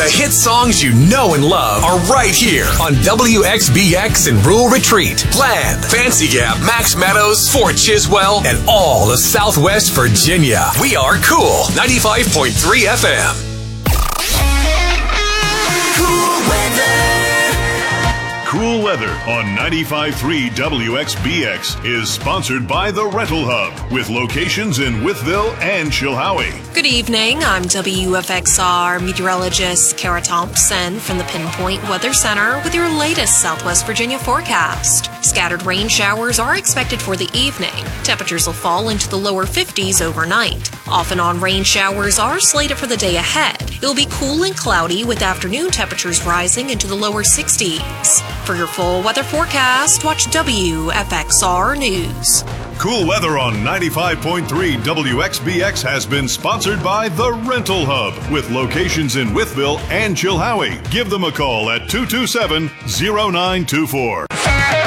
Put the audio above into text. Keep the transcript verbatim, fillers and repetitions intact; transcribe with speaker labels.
Speaker 1: The hit songs you know and love are right here on W X B X in Rural Retreat, Bland, Fancy Gap, Max Meadows, Fort Chiswell, and all of Southwest Virginia. We are Cool ninety-five point three F M.
Speaker 2: Cool weather.
Speaker 3: Cool Weather on ninety-five point three W X B X is sponsored by The Rental Hub, with locations in Wytheville and Chilhowie.
Speaker 4: Good evening. I'm W F X R meteorologist Kara Thompson from the Pinpoint Weather Center with your latest Southwest Virginia forecast. Scattered rain showers are expected for the evening. Temperatures will fall into the lower fifties overnight. Off and on rain showers are slated for the day ahead. It'll be cool and cloudy with afternoon temperatures rising into the lower sixties. For your full weather forecast, watch W F X R News.
Speaker 3: Cool Weather on ninety-five point three W X B X has been sponsored by The Rental Hub, with locations in Wytheville and Chilhowie. Give them a call at two two seven, zero nine two four.